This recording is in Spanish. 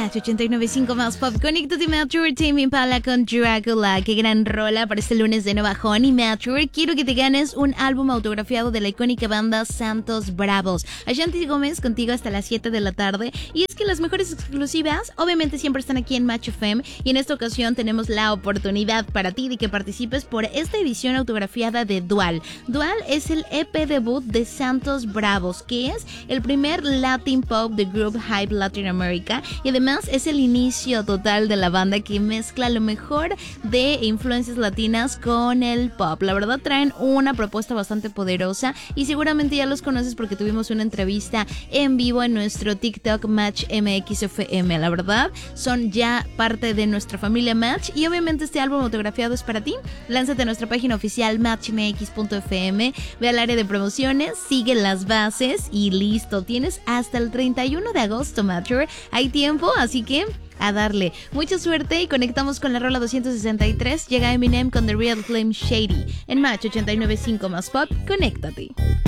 Match 89.5 más pop. Conéctate Mature, Tame Impala con Dracula. Qué gran rola para este lunes de Nueva Honey Mature. Quiero que te ganes un álbum autografiado de la icónica banda Santos Bravos. Ashanti Gómez contigo hasta las 7 de la tarde. Y es que las mejores exclusivas obviamente siempre están aquí en Match FM. Y en esta ocasión tenemos la oportunidad para ti de que participes por esta edición autografiada de Dual. Dual es el EP debut de Santos Bravos, que es el primer Latin Pop de Group Hype Latinoamérica, y además es el inicio total de la banda que mezcla lo mejor de influencias latinas con el pop. La verdad traen una propuesta bastante poderosa y seguramente ya los conoces porque tuvimos una entrevista en vivo en nuestro TikTok Match MXFM. La verdad son ya parte de nuestra familia Match y obviamente este álbum autografiado es para ti. Lánzate a nuestra página oficial matchmx.fm, ve al área de promociones, sigue las bases y listo, tienes hasta el 31 de agosto, Mature. Hay tiempo, así que a darle. Mucha suerte y conectamos con la rola 263. Llega Eminem con The Real Flame Shady en Match 89.5 más pop. Conéctate.